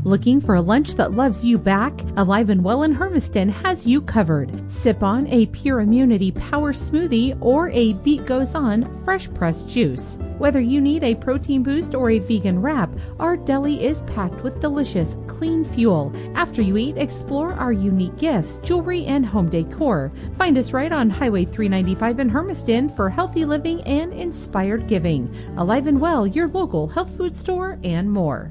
Looking for a lunch that loves you back? Alive and Well in Hermiston has you covered. Sip on a Pure Immunity Power Smoothie or a Beat Goes On fresh pressed juice. Whether you need a protein boost or a vegan wrap, our deli is packed with delicious, clean fuel. After you eat, explore our unique gifts, jewelry, and home decor. Find us right on Highway 395 in Hermiston for healthy living and inspired giving. Alive and Well, your local health food store, and more.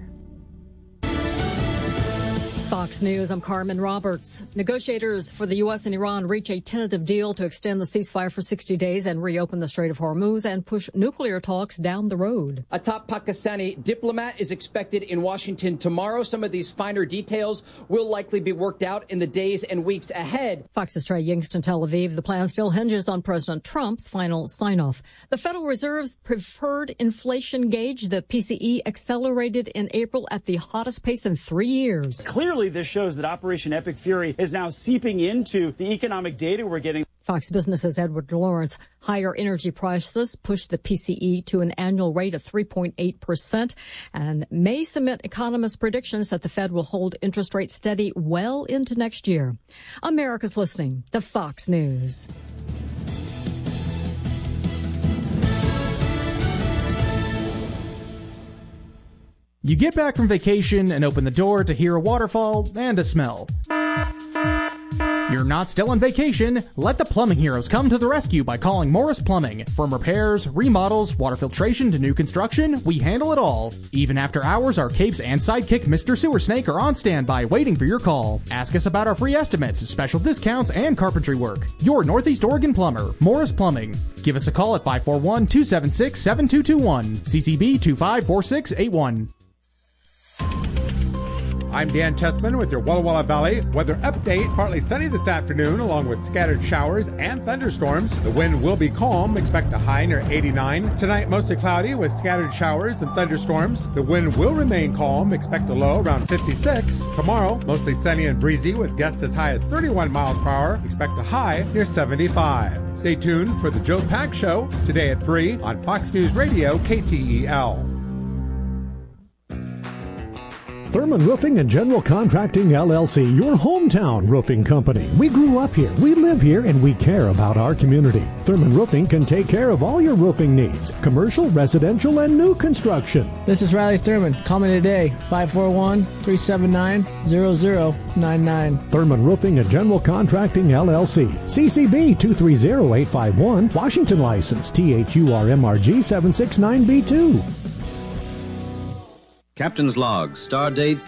Fox News, I'm Carmen Roberts. Negotiators for the U.S. and Iran reach a tentative deal to extend the ceasefire for 60 days and reopen the Strait of Hormuz and push nuclear talks down the road. A top Pakistani diplomat is expected in Washington tomorrow. Some of these finer details will likely be worked out in the days and weeks ahead. Fox's Trey Yingst in Tel Aviv. The plan still hinges on President Trump's final sign-off. The Federal Reserve's preferred inflation gauge, the PCE, accelerated in April at the hottest pace in 3 years. Clearly, this shows that Operation Epic Fury is now seeping into the economic data we're getting. Fox Business's Edward Lawrence. Higher energy prices pushed the PCE to an annual rate of 3.8% and may cement economists' predictions that the Fed will hold interest rates steady well into next year. America's listening to Fox News. You get back from vacation and open the door to hear a waterfall and a smell. You're not still on vacation. Let the plumbing heroes come to the rescue by calling Morris Plumbing. From repairs, remodels, water filtration to new construction, we handle it all. Even after hours, our capes and sidekick Mr. Sewer Snake are on standby waiting for your call. Ask us about our free estimates, special discounts, and carpentry work. Your Northeast Oregon plumber, Morris Plumbing. Give us a call at 541-276-7221. CCB 254681. I'm Dan Tessman with your Walla Walla Valley weather update. Partly sunny this afternoon along with scattered showers and thunderstorms. The wind will be calm. Expect a high near 89. Tonight mostly cloudy with scattered showers and thunderstorms. The wind will remain calm. Expect a low around 56. Tomorrow mostly sunny and breezy with gusts as high as 31 miles per hour. Expect a high near 75. Stay tuned for the Joe Pack Show today at 3 on Fox News Radio KTEL. Thurman Roofing and General Contracting, LLC, your hometown roofing company. We grew up here, we live here, and we care about our community. Thurman Roofing can take care of all your roofing needs, commercial, residential, and new construction. This is Riley Thurman. Call me today, 541-379-0099. Thurman Roofing and General Contracting, LLC, CCB 230851, Washington license, THURMRG 769B2. Captain's Log, Star Date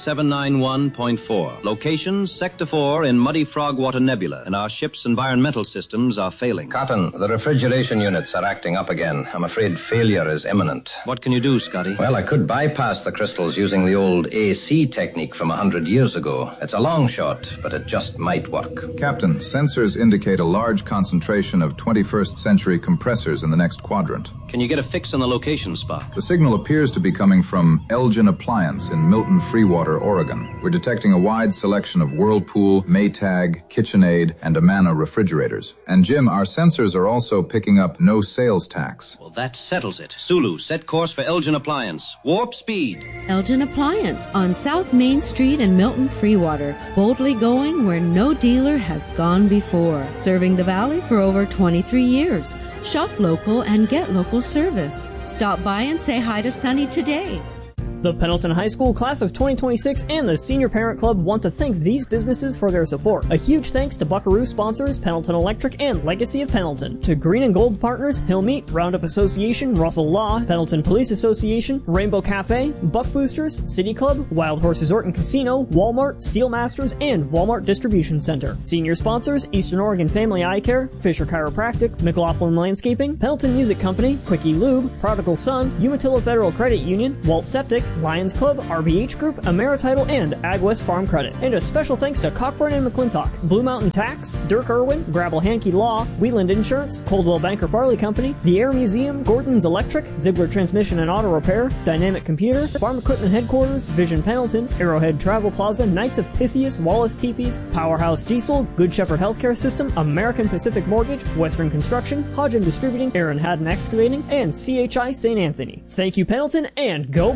3791.4. Location, Sector 4 in Muddy Frogwater Nebula, and our ship's environmental systems are failing. Cotton, the refrigeration units are acting up again. I'm afraid failure is imminent. What can you do, Scotty? Well, I could bypass the crystals using the old AC technique from 100 years ago. It's a long shot, but it just might work. Captain, sensors indicate a large concentration of 21st century compressors in the next quadrant. Can you get a fix on the location spot? The signal appears to be coming from Elgin Appliance in Milton Freewater, Oregon. We're detecting a wide selection of Whirlpool, Maytag, KitchenAid, and Amana refrigerators. And Jim, our sensors are also picking up no sales tax. Well, that settles it. Sulu, set course for Elgin Appliance. Warp speed. Elgin Appliance on South Main Street in Milton Freewater. Boldly going where no dealer has gone before. Serving the Valley for over 23 years. Shop local and get local service. Stop by and say hi to Sunny today. The Pendleton High School Class of 2026 and the Senior Parent Club want to thank these businesses for their support. A huge thanks to Buckaroo sponsors Pendleton Electric and Legacy of Pendleton. To Green and Gold partners Hill Meat, Roundup Association, Russell Law, Pendleton Police Association, Rainbow Cafe, Buck Boosters, City Club, Wild Horse Resort and Casino, Walmart, Steel Masters, and Walmart Distribution Center. Senior sponsors Eastern Oregon Family Eye Care, Fisher Chiropractic, McLaughlin Landscaping, Pendleton Music Company, Quickie Lube, Prodigal Son, Umatilla Federal Credit Union, Walt Septic, Lions Club, RBH Group, Amerititle, and AgWest Farm Credit. And a special thanks to Cockburn and McClintock, Blue Mountain Tax, Dirk Irwin, Grabble Hankey Law, Wheeland Insurance, Coldwell Banker Farley Company, The Air Museum, Gordon's Electric, Ziegler Transmission and Auto Repair, Dynamic Computer, Farm Equipment Headquarters, Vision Pendleton, Arrowhead Travel Plaza, Knights of Pythias, Wallace Teepees, Powerhouse Diesel, Good Shepherd Healthcare System, American Pacific Mortgage, Western Construction, Hodgin Distributing, Aaron Haddon Excavating, and CHI St. Anthony. Thank you, Pendleton, and go Bucks!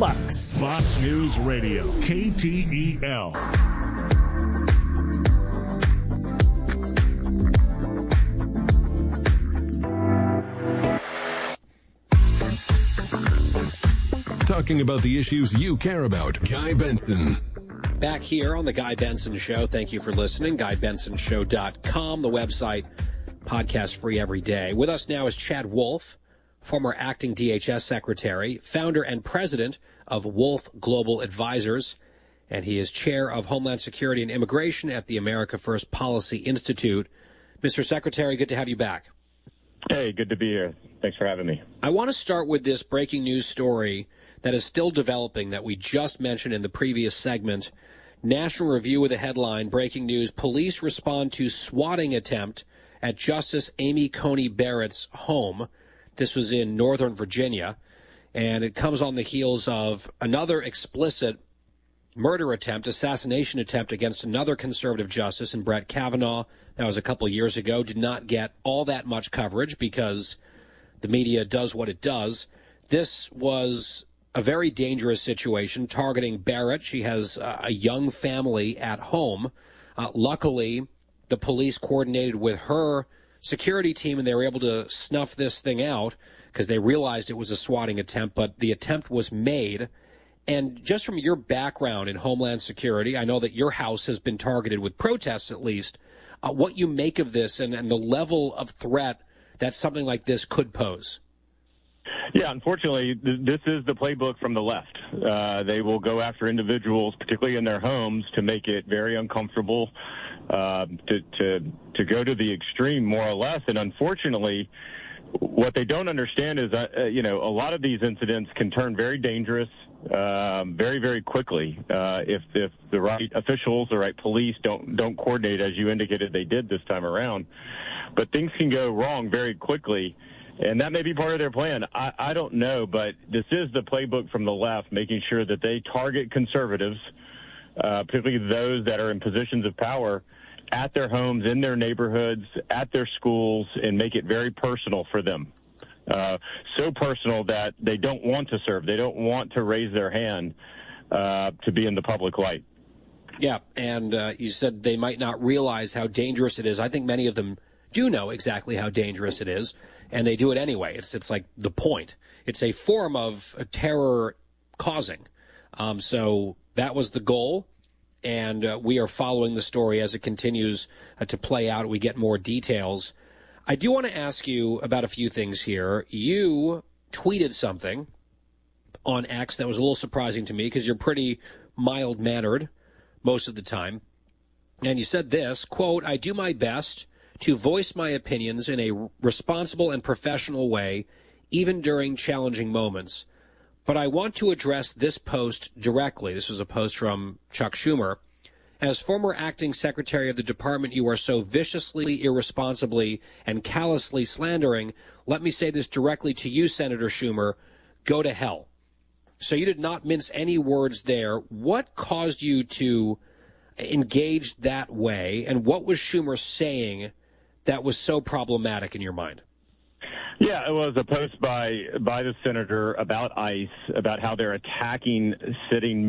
News. Fox News Radio, KTEL. Talking about the issues you care about. Guy Benson. Back here on the Guy Benson Show. Thank you for listening. GuyBensonShow.com, the website, podcast free every day. With us now is Chad Wolf, former acting DHS secretary, founder and president of Wolf Global Advisors, and he is chair of Homeland Security and Immigration at the America First Policy Institute. Mr. Secretary, good to have you back. Hey, good to be here. Thanks for having me. I want to start with this breaking news story that is still developing that we just mentioned in the previous segment. National Review with a headline, breaking news, police respond to swatting attempt at Justice Amy Coney Barrett's home. This was in Northern Virginia, and it comes on the heels of another explicit murder attempt, assassination attempt against another conservative justice in Brett Kavanaugh. That was a couple of years ago, did not get all that much coverage because the media does what it does. This was a very dangerous situation targeting Barrett. She has a young family at home. Luckily, the police coordinated with her security team, and they were able to snuff this thing out because they realized it was a swatting attempt, but the attempt was made. And just from your background in Homeland Security, I know that your house has been targeted with protests at least. What you make of this and the level of threat that something like this could pose? Yeah, unfortunately, this is the playbook from the left. They will go after individuals, particularly in their homes, to make it very uncomfortable, to go to the extreme, more or less. And unfortunately, what they don't understand is that, a lot of these incidents can turn very dangerous very, very quickly if the right officials, the right police don't coordinate, as you indicated they did this time around. But things can go wrong very quickly. And that may be part of their plan. I don't know, but this is the playbook from the left, making sure that they target conservatives, particularly those that are in positions of power, at their homes, in their neighborhoods, at their schools, and make it very personal for them. So personal that they don't want to serve. They don't want to raise their hand to be in the public light. Yeah, and you said they might not realize how dangerous it is. I think many of them do know exactly how dangerous it is, and they do it anyway. It's like the point. It's a form of terror causing. So that was the goal, and we are following the story as it continues to play out. We get more details. I do want to ask you about a few things here. You tweeted something on X that was a little surprising to me because you're pretty mild-mannered most of the time. And you said this, quote, "I do my best to voice my opinions in a responsible and professional way, even during challenging moments. But I want to address this post directly." This was a post from Chuck Schumer. "As former acting secretary of the department you are so viciously, irresponsibly, and callously slandering, let me say this directly to you, Senator Schumer, go to hell." So you did not mince any words there. What caused you to engage that way, and what was Schumer saying that was so problematic in your mind? Yeah, it was a post by the senator about ICE, about how they're attacking sitting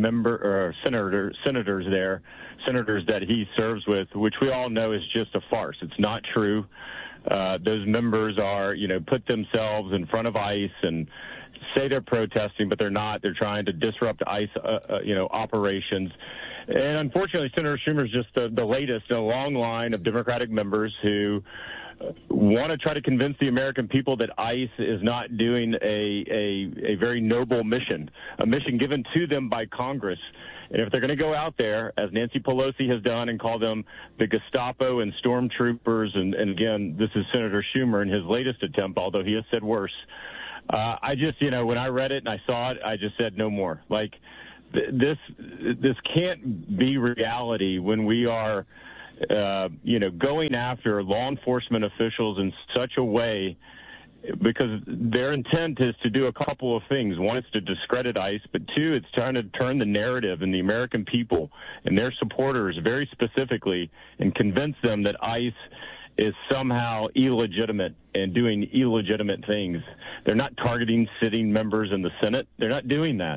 senators there, senators that he serves with, which we all know is just a farce. It's not true. Those members are, put themselves in front of ICE and say they're protesting, but they're not. They're trying to disrupt ICE, operations. And unfortunately, Senator Schumer is just the latest in a long line of Democratic members who want to try to convince the American people that ICE is not doing a very noble mission, a mission given to them by Congress. And if they're going to go out there, as Nancy Pelosi has done, and call them the Gestapo and stormtroopers, and again, this is Senator Schumer in his latest attempt, although he has said worse. I just, when I read it and I saw it, I just said no more. Like, this can't be reality when we are, going after law enforcement officials in such a way, because their intent is to do a couple of things. One is to discredit ICE, but two, it's trying to turn the narrative and the American people and their supporters very specifically and convince them that ICE is somehow illegitimate and doing illegitimate things. They're not targeting sitting members in the Senate. They're not doing that.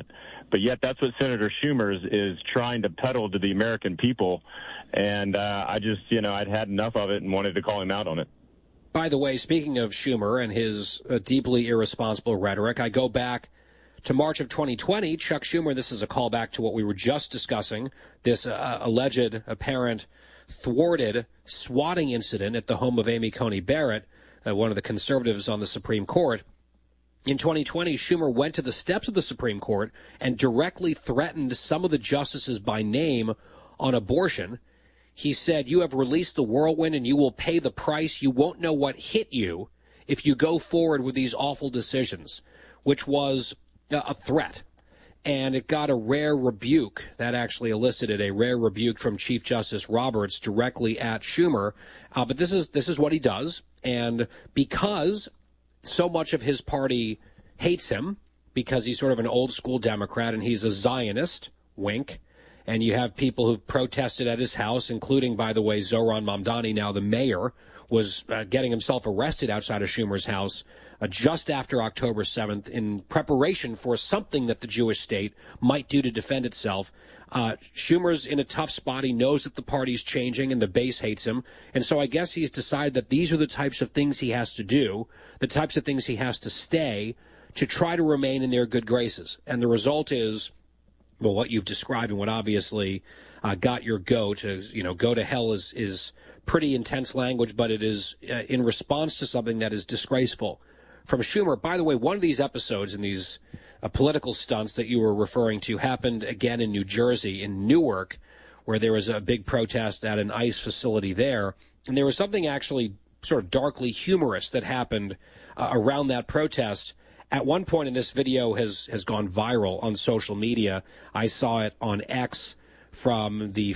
But yet that's what Senator Schumer is trying to peddle to the American people. And I just, I'd had enough of it and wanted to call him out on it. By the way, speaking of Schumer and his deeply irresponsible rhetoric, I go back to March of 2020. Chuck Schumer, this is a callback to what we were just discussing, this alleged, apparent, thwarted swatting incident at the home of Amy Coney Barrett, one of the conservatives on the Supreme Court. In 2020, Schumer went to the steps of the Supreme Court and directly threatened some of the justices by name on abortion. He said, "You have released the whirlwind and you will pay the price. You won't know what hit you if you go forward with these awful decisions," which was a threat. And it got a rare rebuke. That actually elicited a rare rebuke from Chief Justice Roberts directly at Schumer. But this is what he does. And because so much of his party hates him, because he's sort of an old school Democrat and he's a Zionist, wink, and you have people who've protested at his house, including, by the way, Zohran Mamdani, now the mayor, was getting himself arrested outside of Schumer's house just after October 7th in preparation for something that the Jewish state might do to defend itself. Schumer's in a tough spot. He knows that the party's changing and the base hates him. And so I guess he's decided that these are the types of things he has to do, the types of things he has to stay to try to remain in their good graces. And the result is, well, what you've described and what obviously got your goat, go to hell is pretty intense language, but it is in response to something that is disgraceful from Schumer. By the way, one of these episodes in these political stunts that you were referring to happened again in New Jersey, in Newark, where there was a big protest at an ICE facility there. And there was something actually sort of darkly humorous that happened around that protest. At one point in this video has gone viral on social media. I saw it on X from the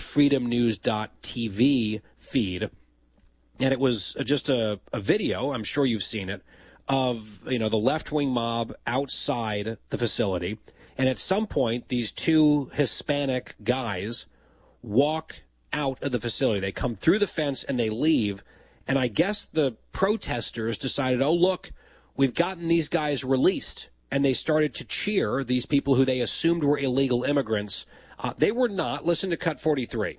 freedomnews.tv feed. And it was just a video, I'm sure you've seen it, of the left-wing mob outside the facility. And at some point, these two Hispanic guys walk out of the facility. They come through the fence and they leave. And I guess the protesters decided, oh, look, we've gotten these guys released. And they started to cheer these people who they assumed were illegal immigrants. They were not. Listen to Cut 43.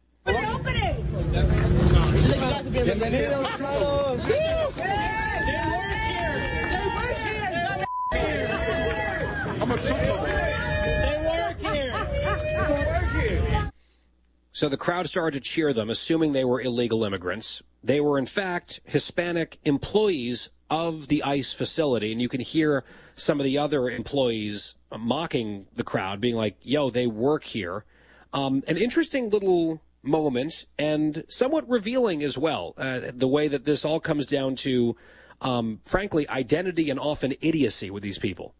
So the crowd started to cheer them, assuming they were illegal immigrants. They were, in fact, Hispanic employees of the ICE facility, and you can hear some of the other employees mocking the crowd, being like, yo, they work here. An interesting little moment, and somewhat revealing as well, the way that this all comes down to, frankly, identity and often idiocy with these people.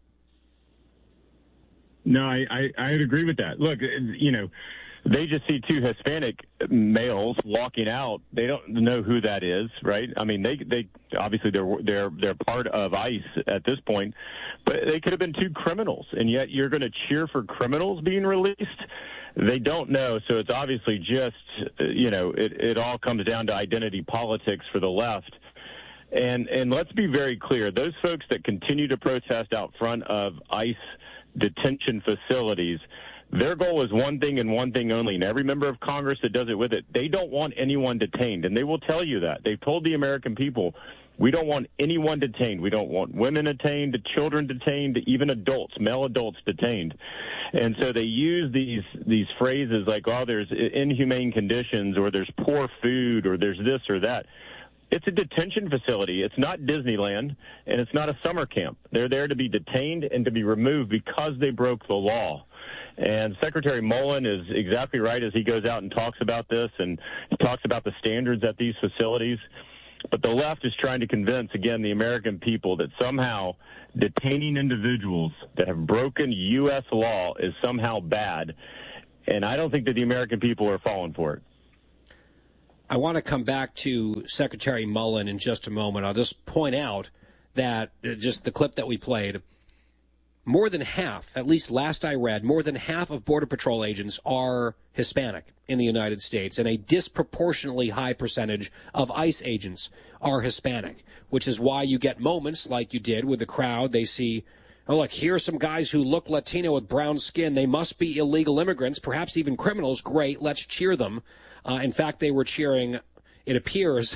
No, I'd agree with that. Look, they just see two Hispanic males walking out. They don't know who that is, right? I mean, they obviously they're part of ICE at this point, but they could have been two criminals, and yet you're going to cheer for criminals being released? They don't know, so it's obviously just, it all comes down to identity politics for the left. And let's be very clear, those folks that continue to protest out front of ICE detention facilities, their goal is one thing and one thing only, and every member of Congress that does it with it, they don't want anyone detained, and they will tell you that. They've told the American people, we don't want anyone detained. We don't want women detained, children detained, even adults, male adults detained. And so they use these phrases like, oh, there's inhumane conditions, or there's poor food, or there's this or that. It's a detention facility. It's not Disneyland, and it's not a summer camp. They're there to be detained and to be removed because they broke the law. And Secretary Mullen is exactly right as he goes out and talks about this, and he talks about the standards at these facilities. But the left is trying to convince, again, the American people that somehow detaining individuals that have broken U.S. law is somehow bad. And I don't think that the American people are falling for it. I want to come back to Secretary Mullen in just a moment. I'll just point out that just the clip that we played, more than half, at least last I read, more than half of Border Patrol agents are Hispanic in the United States, and a disproportionately high percentage of ICE agents are Hispanic, which is why you get moments like you did with the crowd. They see oh, look, here are some guys who look Latino with brown skin. They must be illegal immigrants, perhaps even criminals. Great, let's cheer them. In fact, they were cheering, it appears,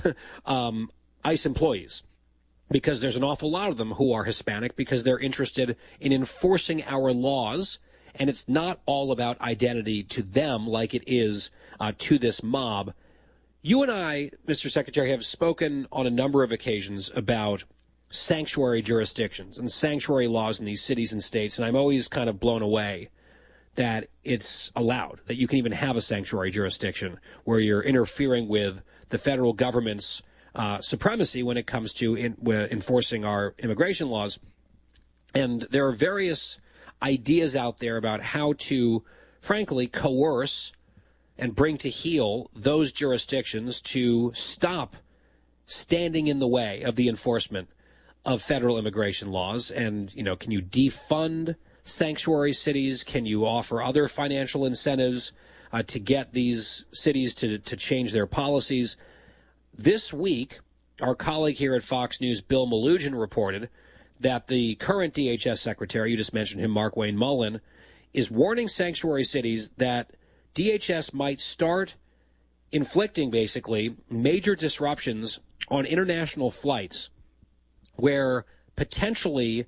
ICE employees, because there's an awful lot of them who are Hispanic because they're interested in enforcing our laws, and it's not all about identity to them like it is to this mob. You and I, Mr. Secretary, have spoken on a number of occasions about sanctuary jurisdictions and sanctuary laws in these cities and states, and I'm always kind of blown away that it's allowed, that you can even have a sanctuary jurisdiction where you're interfering with the federal government's supremacy when it comes to enforcing our immigration laws. And there are various ideas out there about how to, frankly, coerce and bring to heel those jurisdictions to stop standing in the way of the enforcement of federal immigration laws. And, you know, can you defund sanctuary cities? Can you offer other financial incentives to get these cities to change their policies? This week, our colleague here at Fox News, Bill Melugin, reported that the current DHS secretary, you just mentioned him, Markwayne Mullin, is warning sanctuary cities that DHS might start inflicting, basically, major disruptions on international flights where potentially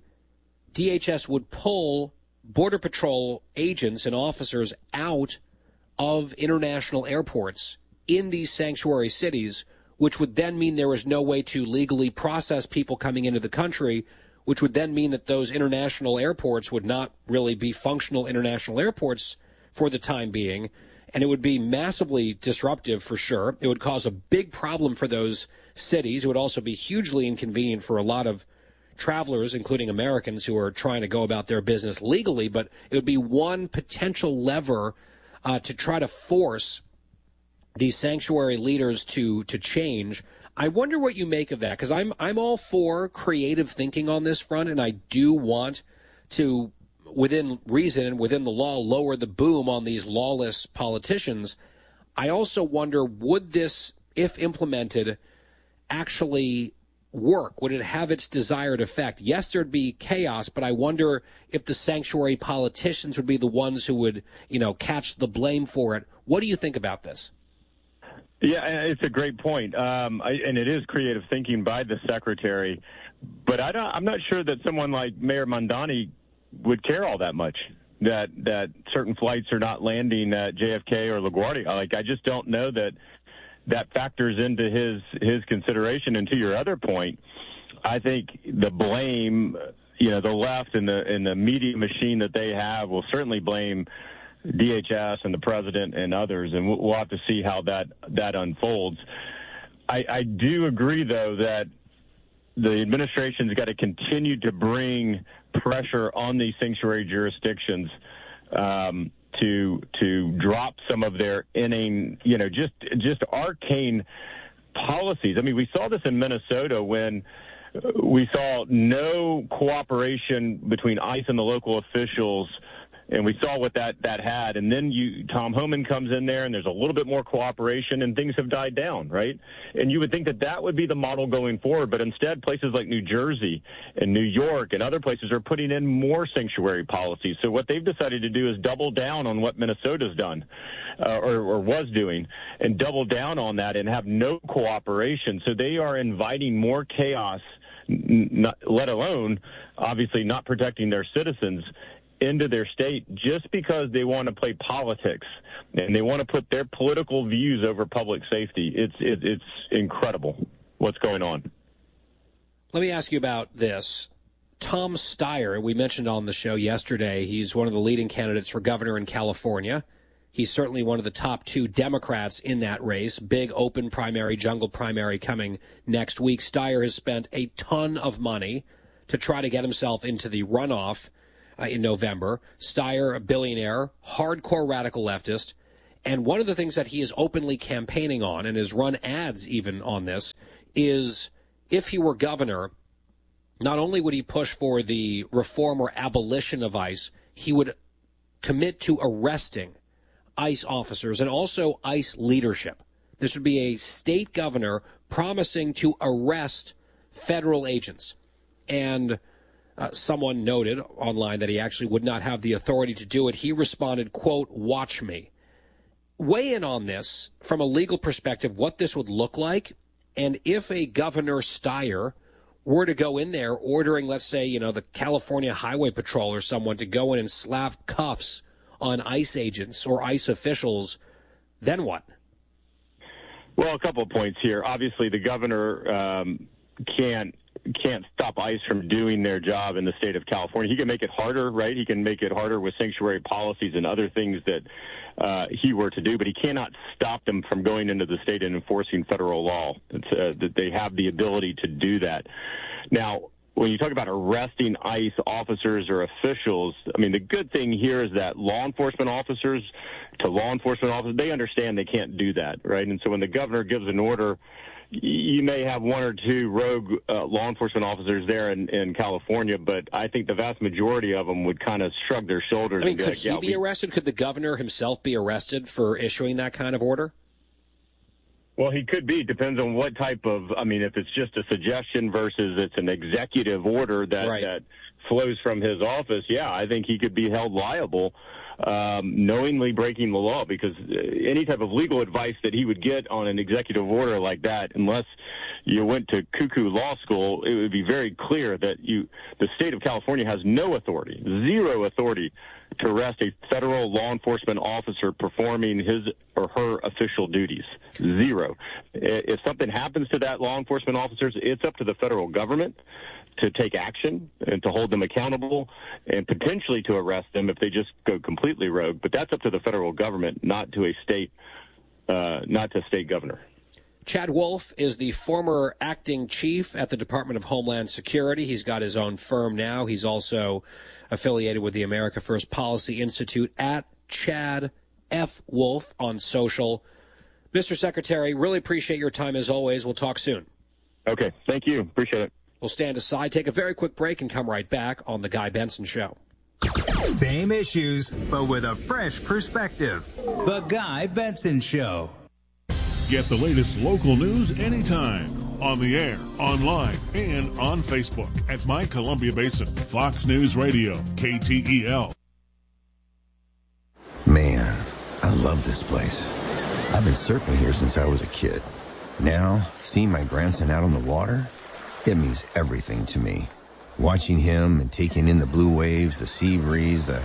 DHS would pull Border Patrol agents and officers out of international airports in these sanctuary cities, which would then mean there was no way to legally process people coming into the country, which would then mean that those international airports would not really be functional international airports for the time being, and it would be massively disruptive for sure. It would cause a big problem for those cities. It would also be hugely inconvenient for a lot of travelers, including Americans who are trying to go about their business legally, but it would be one potential lever to try to force these sanctuary leaders to change. I wonder what you make of that, because I'm all for creative thinking on this front, and I do want to, within reason and within the law, lower the boom on these lawless politicians. I also wonder, would this, if implemented, actually work? Would it have its desired effect? Yes, there'd be chaos, but I wonder if the sanctuary politicians would be the ones who would, catch the blame for it. What do you think about this? Yeah, it's a great point, and it is creative thinking by the secretary. But I'm not sure that someone like Mayor Mamdani would care all that much that certain flights are not landing at JFK or LaGuardia. I just don't know that factors into his consideration. And to your other point, I think the blame, the left and the media machine that they have will certainly blame DHS and the president and others, and we'll have to see how that unfolds. I do agree, though, that the administration's got to continue to bring pressure on these sanctuary jurisdictions to drop some of their inane, just arcane policies. I mean, we saw this in Minnesota when we saw no cooperation between ICE and the local officials, and we saw what that had. And then Tom Homan comes in there, and there's a little bit more cooperation, and things have died down, right? And you would think that would be the model going forward, but instead places like New Jersey and New York and other places are putting in more sanctuary policies. So what they've decided to do is double down on what Minnesota's done or was doing, and double down on that and have no cooperation. So they are inviting more chaos, let alone, obviously, not protecting their citizens into their state just because they want to play politics and they want to put their political views over public safety. It's incredible what's going on. Let me ask you about this. Tom Steyer, we mentioned on the show yesterday, he's one of the leading candidates for governor in California. He's certainly one of the top two Democrats in that race. Big open primary, jungle primary coming next week. Steyer has spent a ton of money to try to get himself into the runoff in November. Steyer, a billionaire, hardcore radical leftist, and one of the things that he is openly campaigning on, and has run ads even on this, is if he were governor, not only would he push for the reform or abolition of ICE, he would commit to arresting ICE officers and also ICE leadership. This would be a state governor promising to arrest federal agents. And someone noted online that he actually would not have the authority to do it. He responded, quote, "Watch me." Weigh in on this from a legal perspective, what this would look like, and if a Governor Steyer were to go in there ordering, let's say, the California Highway Patrol or someone to go in and slap cuffs on ICE agents or ICE officials, then what? Well, a couple of points here. Obviously, the governor can't stop ICE from doing their job in the state of California. He can make it harder, right? He can make it harder with sanctuary policies and other things that he were to do, but he cannot stop them from going into the state and enforcing federal law. That they have the ability to do that. Now, when you talk about arresting ICE officers or officials, I mean, the good thing here is that law enforcement officers, they understand they can't do that, right? And so when the governor gives an order, you may have one or two rogue law enforcement officers there in California, but I think the vast majority of them would kind of shrug their shoulders. I mean, could he be arrested? Could the governor himself be arrested for issuing that kind of order? Well, he could be. Depends on what type of, if it's just a suggestion versus it's an executive order that flows from his office, yeah, I think he could be held liable knowingly breaking the law, because any type of legal advice that he would get on an executive order like that, unless you went to cuckoo law school, it would be very clear that the state of California has no authority, zero authority to arrest a federal law enforcement officer performing his or her official duties. Zero. If something happens to that law enforcement officer, it's up to the federal government to take action and to hold them accountable and potentially to arrest them if they just go completely rogue. But that's up to the federal government, not to a state governor. Chad Wolf is the former acting chief at the Department of Homeland Security. He's got his own firm now. He's also affiliated with the America First Policy Institute, at Chad F. Wolf on social. Mr. Secretary, really appreciate your time as always. We'll talk soon. Okay. Thank you. Appreciate it. We'll stand aside, take a very quick break, and come right back on The Guy Benson Show. Same issues, but with a fresh perspective. The Guy Benson Show. Get the latest local news anytime. On the air, online, and on Facebook at My Columbia Basin. Fox News Radio, KTEL. Man, I love this place. I've been surfing here since I was a kid. Now, seeing my grandson out on the water, it means everything to me. Watching him and taking in the blue waves, the sea breeze, the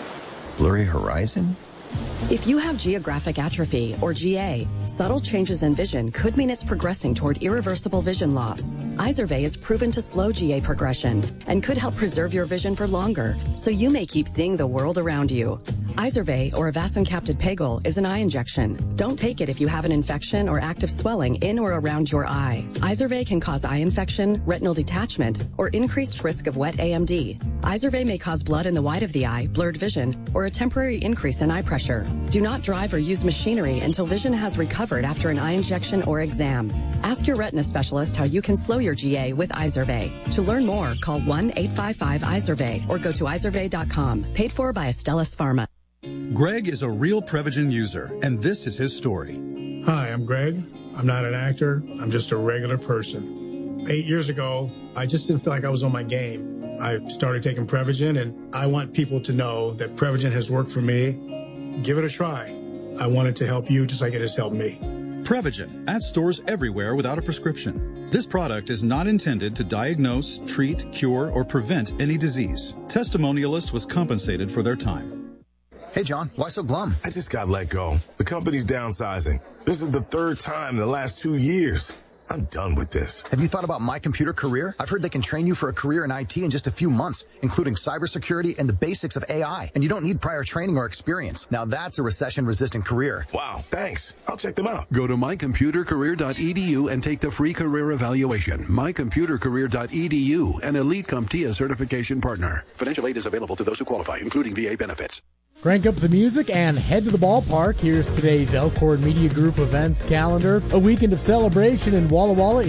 blurry horizon. If you have geographic atrophy, or GA, subtle changes in vision could mean it's progressing toward irreversible vision loss. Izervay is proven to slow GA progression and could help preserve your vision for longer, so you may keep seeing the world around you. Izervay, or avacincaptad pegol, is an eye injection. Don't take it if you have an infection or active swelling in or around your eye. Izervay can cause eye infection, retinal detachment, or increased risk of wet AMD. Izervay may cause blood in the white of the eye, blurred vision, or a temporary increase in eye pressure. Do not drive or use machinery until vision has recovered after an eye injection or exam. Ask your retina specialist how you can slow your GA with Izervay. To learn more, call 1-855-IZERVAY or go to izervay.com. Paid for by Astellas Pharma. Greg is a real Prevagen user, and this is his story. Hi, I'm Greg. I'm not an actor. I'm just a regular person. 8 years ago, I just didn't feel like I was on my game. I started taking Prevagen, and I want people to know that Prevagen has worked for me. Give it a try. I wanted to help you just like it has helped me. Prevagen, at stores everywhere without a prescription. This product is not intended to diagnose, treat, cure, or prevent any disease. Testimonialist was compensated for their time. Hey, John, why so glum? I just got let go. The company's downsizing. This is the third time in the last 2 years. I'm done with this. Have you thought about My Computer Career? I've heard they can train you for a career in IT in just a few months, including cybersecurity and the basics of AI. And you don't need prior training or experience. Now that's a recession-resistant career. Wow, thanks. I'll check them out. Go to mycomputercareer.edu and take the free career evaluation. Mycomputercareer.edu, an Elite CompTIA certification partner. Financial aid is available to those who qualify, including VA benefits. Crank up the music and head to the ballpark. Here's today's Elkhorn Media Group events calendar. A weekend of celebration in Walla Walla